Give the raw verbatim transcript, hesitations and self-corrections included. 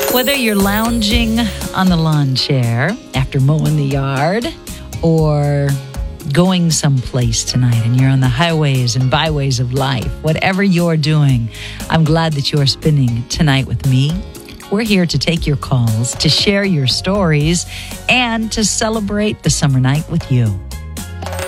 Whether you're lounging on the lawn chair after mowing the yard or going someplace tonight and you're on the highways and byways of life, whatever you're doing, I'm glad that you're spending tonight with me. We're here to take your calls, to share your stories, and to celebrate the summer night with you.